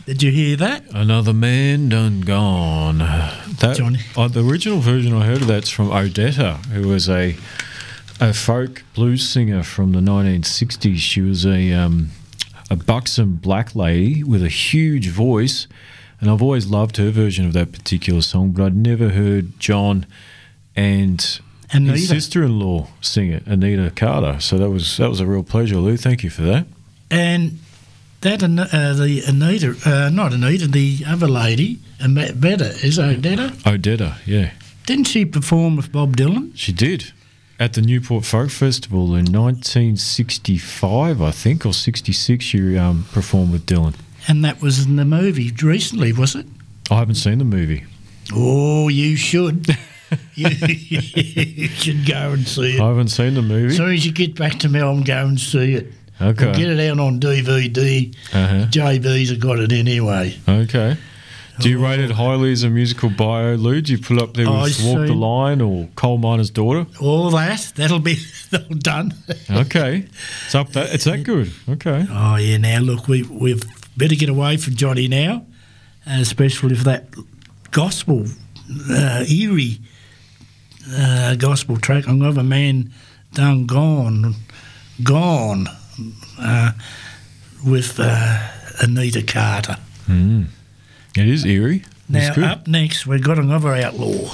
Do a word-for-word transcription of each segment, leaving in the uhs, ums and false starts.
Did you hear that? Another Man Done Gone. That, Johnny. Uh, the original version I heard of that's from Odetta, who was a a folk blues singer from the nineteen sixties. She was a um, a buxom black lady with a huge voice, and I've always loved her version of that particular song, but I'd never heard John and Anita. his sister-in-law sing it, Anita Carter. So that was that was a real pleasure, Lou. Thank you for that. And that uh, the Anita, uh, not Anita, the other lady, Better, is Odetta? Odetta, yeah. Didn't she perform with Bob Dylan? She did. At the Newport Folk Festival in nineteen sixty-five, I think, or sixty-six, she um, performed with Dylan. And that was in the movie recently, was it? I haven't seen the movie. Oh, you should. you, you should go and see it. I haven't seen the movie. As soon as you get back to Melbourne, go and see it. Okay. We'll get it out on D V D. Uh-huh. J B's have got it anyway. Okay. Do you Oh. rate it highly as a musical bio, Lou? Do you put up there with I Walk see. the Line or Coal Miner's Daughter? All that, that'll be all done. Okay. It's up that. It's that good. Okay. Oh, yeah, now, look, we, we've better get away from Johnny now, especially if that gospel, uh, eerie uh, gospel track, Another Man Done Gone, Gone, uh, with uh, Anita Carter. Mm. It is eerie. Now, It's good. up next, we've got another outlaw.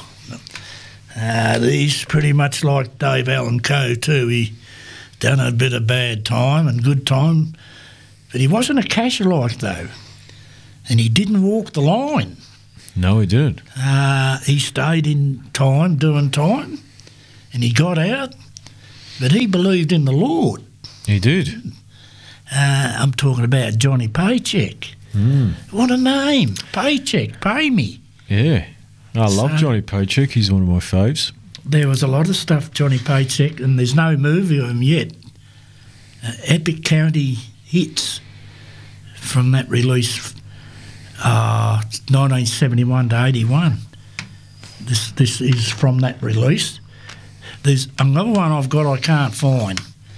Uh, he's pretty much like Dave Allen Coe, too. He done a bit of bad time and good time, but he wasn't a cashalite, though, and he didn't walk the line. No, he didn't. Uh, he stayed in time, doing time, and he got out, but he believed in the Lord. He did. Uh, I'm talking about Johnny Paycheck. Mm. What a name. Paycheck, pay me. Yeah. I love So- Johnny Paycheck. He's one of my faves. There was a lot of stuff, Johnny Paycheck, and there's no movie of him yet. Uh, Epic County Hits from that release, uh, nineteen seventy-one to eighty-one. This this is from that release. There's another one I've got I can't find.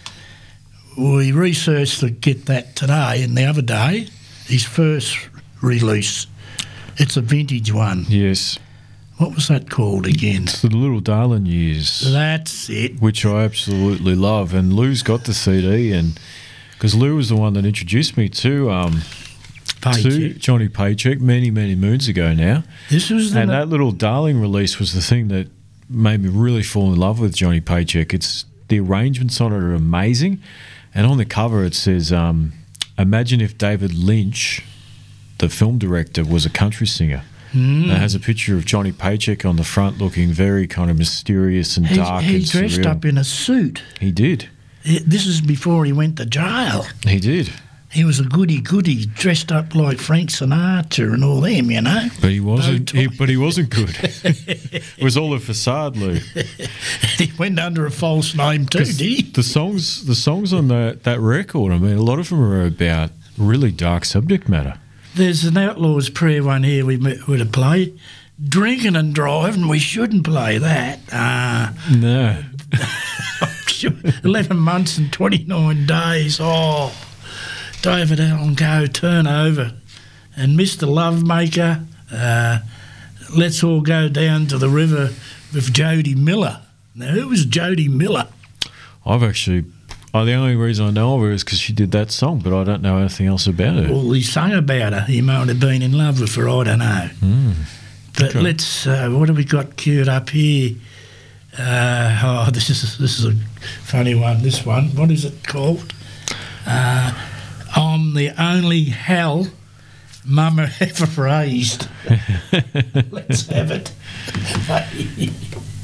We researched to get that today and the other day, his first release. It's a vintage one. Yes. What was that called again? It's the Little Darling Years. That's it. Which I absolutely love. And Lou's got the C D, and because Lou was the one that introduced me to um, to Paycheck. Johnny Paycheck many, many moons ago now. This was the And that Little Darling release was the thing that made me really fall in love with Johnny Paycheck. It's the arrangements on it are amazing, and on the cover it says, um, "Imagine if David Lynch, the film director, was a country singer." Mm. And it has a picture of Johnny Paycheck on the front, looking very kind of mysterious and He, dark he and dressed surreal. up in a suit. He did. It- this is before he went to jail. He did. He was a goody-goody, dressed up like Frank Sinatra and all them, you know. But he wasn't. No he, toy. but he wasn't good. It was all a facade, Lou. He went under a false name too, 'Cause did he? The songs, the songs on that that record. I mean, a lot of them are about really dark subject matter. There's an Outlaw's Prayer one here we would have played. Drinking and driving, we shouldn't play that. Uh, No. eleven months and twenty-nine days. Oh, David Allen Coe, Turn Over. And Mister Lovemaker, uh, Let's All Go Down to the River with Jody Miller. Now, who was Jody Miller? I've actually. Oh, the only reason I know of her is because she did that song, but I don't know anything else about her. Well, he sang about her. He might have been in love with her, I don't know. Mm. But Okay. let's, uh, what have we got queued up here? Uh, oh, this is this is a funny one, this one. What is it called? Uh, I'm the only hell Mama ever raised. Let's have it.